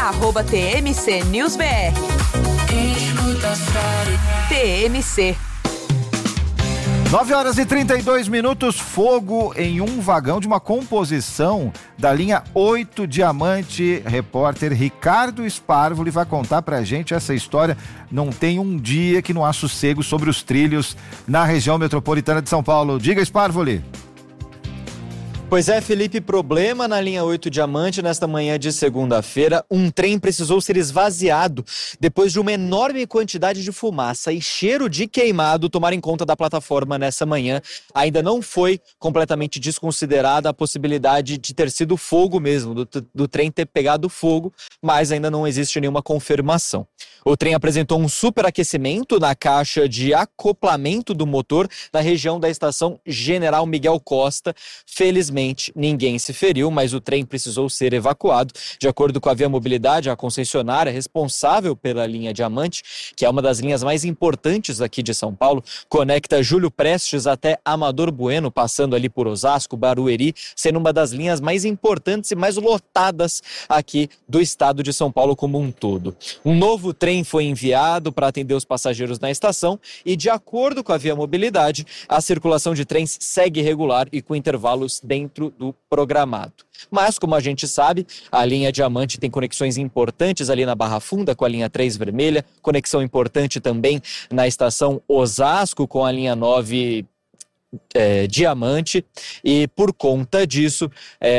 @TMC News BR. TMC. 9h32, fogo em um vagão de uma composição da linha 8 Diamante. Repórter Ricardo Sparvoli vai contar pra gente essa história. Não tem um dia que não há sossego sobre os trilhos na região metropolitana de São Paulo. Diga, Sparvoli. Pois é, Felipe, problema na linha 8 Diamante nesta manhã de segunda-feira. Um trem precisou ser esvaziado depois de uma enorme quantidade de fumaça e cheiro de queimado tomarem conta da plataforma nessa manhã. Ainda não foi completamente desconsiderada a possibilidade de ter sido fogo mesmo, do trem ter pegado fogo, mas ainda não existe nenhuma confirmação. O trem apresentou um superaquecimento na caixa de acoplamento do motor na região da estação General Miguel Costa. Felizmente, ninguém se feriu, mas o trem precisou ser evacuado. De acordo com a Via Mobilidade, a concessionária responsável pela linha Diamante, que é uma das linhas mais importantes aqui de São Paulo, conecta Júlio Prestes até Amador Bueno, passando ali por Osasco, Barueri, sendo uma das linhas mais importantes e mais lotadas aqui do estado de São Paulo como um todo. Um novo trem foi enviado para atender os passageiros na estação e, de acordo com a Via Mobilidade, a circulação de trens segue regular e com intervalos dentro do programado. Mas, como a gente sabe, a linha Diamante tem conexões importantes ali na Barra Funda com a linha 3 vermelha, conexão importante também na estação Osasco com a linha 9 Diamante, e por conta disso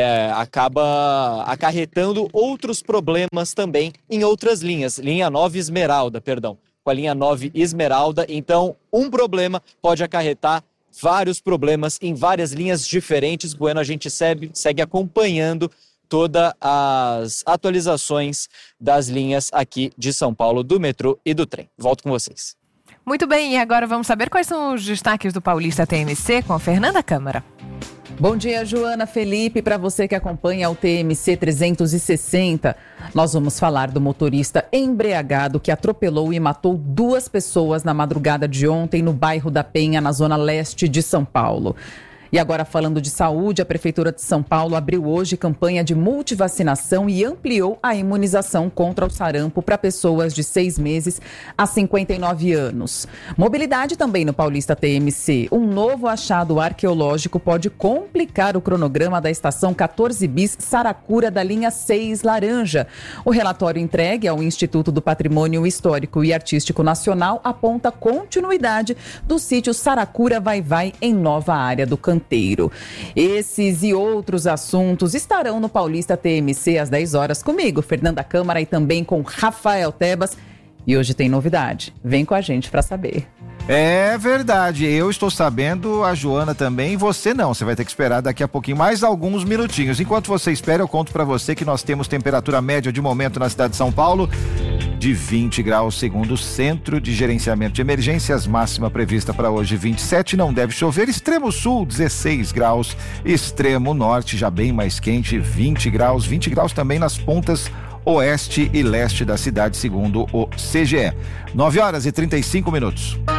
acaba acarretando outros problemas também em outras linhas, linha 9 Esmeralda, com a linha 9 Esmeralda. Então, um problema pode acarretar vários problemas em várias linhas diferentes. Bueno, a gente segue acompanhando todas as atualizações das linhas aqui de São Paulo, do metrô e do trem. Volto com vocês. Muito bem, e agora vamos saber quais são os destaques do Paulista TMC com a Fernanda Câmara. Bom dia, Joana, Felipe, para você que acompanha o TMC 360. Nós vamos falar do motorista embriagado que atropelou e matou 2 pessoas na madrugada de ontem no bairro da Penha, na zona leste de São Paulo. E agora, falando de saúde, a Prefeitura de São Paulo abriu hoje campanha de multivacinação e ampliou a imunização contra o sarampo para pessoas de 6 meses a 59 anos. Mobilidade também no Paulista TMC. Um novo achado arqueológico pode complicar o cronograma da estação 14 bis Saracura da linha 6 Laranja. O relatório entregue ao Instituto do Patrimônio Histórico e Artístico Nacional aponta continuidade do sítio Saracura Vai-Vai em nova área do Canteiro. Esses e outros assuntos estarão no Paulista TMC às 10 horas comigo, Fernanda Câmara, e também com Rafael Tebas. E hoje tem novidade. Vem com a gente para saber. É verdade, eu estou sabendo, a Joana também, você não, você vai ter que esperar daqui a pouquinho, mais alguns minutinhos. Enquanto você espera, eu conto para você que nós temos temperatura média de momento na cidade de São Paulo de 20 graus, segundo o Centro de Gerenciamento de Emergências, máxima prevista para hoje 27, não deve chover. Extremo sul 16 graus, extremo norte já bem mais quente, 20 graus também nas pontas oeste e leste da cidade, segundo o CGE. 9h35.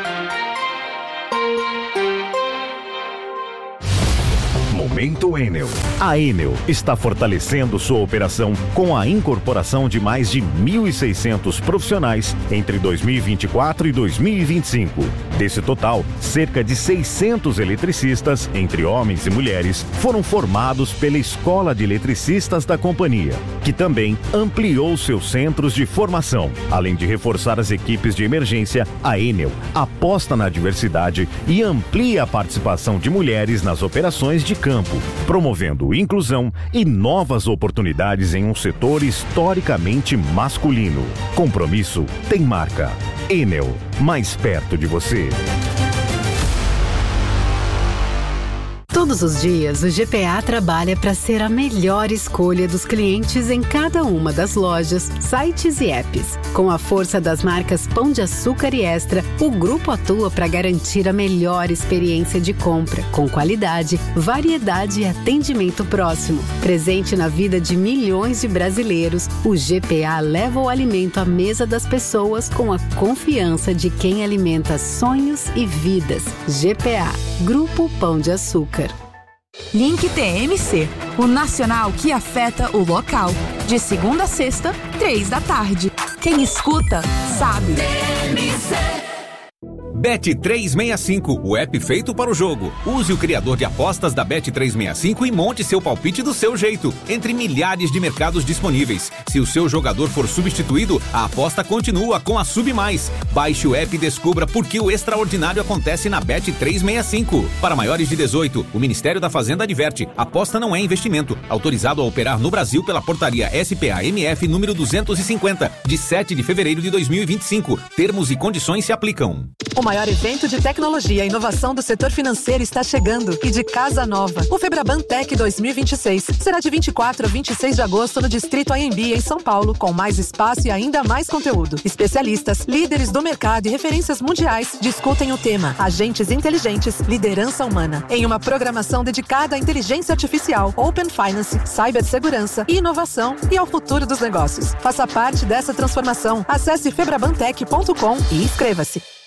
Momento Enel. A Enel está fortalecendo sua operação com a incorporação de mais de 1.600 profissionais entre 2024 e 2025. Desse total, cerca de 600 eletricistas, entre homens e mulheres, foram formados pela Escola de Eletricistas da companhia, que também ampliou seus centros de formação. Além de reforçar as equipes de emergência, a Enel aposta na diversidade e amplia a participação de mulheres nas operações de campo, promovendo inclusão e novas oportunidades em um setor historicamente masculino. Compromisso tem marca. Enel, mais perto de você. Todos os dias, o GPA trabalha para ser a melhor escolha dos clientes em cada uma das lojas, sites e apps. Com a força das marcas Pão de Açúcar e Extra, o grupo atua para garantir a melhor experiência de compra, com qualidade, variedade e atendimento próximo. Presente na vida de milhões de brasileiros, o GPA leva o alimento à mesa das pessoas com a confiança de quem alimenta sonhos e vidas. GPA, Grupo Pão de Açúcar. Link TMC, o nacional que afeta o local. De segunda a sexta, 3 da tarde. Quem escuta, sabe. Bet365, o app feito para o jogo. Use o criador de apostas da Bet365 e monte seu palpite do seu jeito, entre milhares de mercados disponíveis. Se o seu jogador for substituído, a aposta continua com a Sub+. Baixe o app e descubra por que o extraordinário acontece na Bet365. Para maiores de 18, o Ministério da Fazenda adverte: aposta não é investimento. Autorizado a operar no Brasil pela portaria SPA-MF número 250, de 7 de fevereiro de 2025. Termos e condições se aplicam. O maior evento de tecnologia e inovação do setor financeiro está chegando e de casa nova. O Febraban Tech 2026 será de 24 a 26 de agosto no Distrito AMB, em São Paulo, com mais espaço e ainda mais conteúdo. Especialistas, líderes do mercado e referências mundiais discutem o tema Agentes Inteligentes, Liderança Humana, em uma programação dedicada à inteligência artificial, Open Finance, cibersegurança e inovação e ao futuro dos negócios. Faça parte dessa transformação. Acesse febrabantech.com e inscreva-se.